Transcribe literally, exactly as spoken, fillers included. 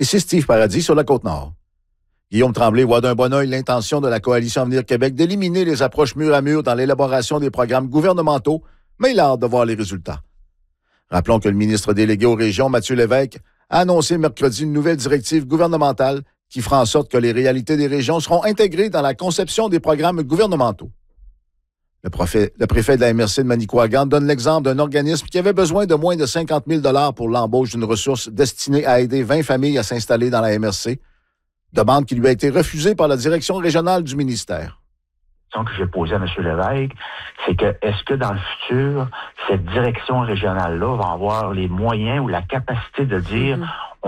Ici Steve Paradis sur la Côte-Nord. Guillaume Tremblay voit d'un bon œil l'intention de la Coalition Avenir Québec d'éliminer les approches mur à mur dans l'élaboration des programmes gouvernementaux, mais il a hâte de voir les résultats. Rappelons que le ministre délégué aux régions, Mathieu Lévesque, a annoncé mercredi une nouvelle directive gouvernementale qui fera en sorte que les réalités des régions seront intégrées dans la conception des programmes gouvernementaux. Le, préfet, le préfet de la M R C de Manicouagan donne l'exemple d'un organisme qui avait besoin de moins de cinquante mille dollars pour l'embauche d'une ressource destinée à aider vingt familles à s'installer dans la M R C, demande qui lui a été refusée par la direction régionale du ministère. La question que j'ai posée à M. Lévesque, c'est que est-ce que dans le futur, cette direction régionale-là va avoir les moyens ou la capacité de dire... Mm-hmm.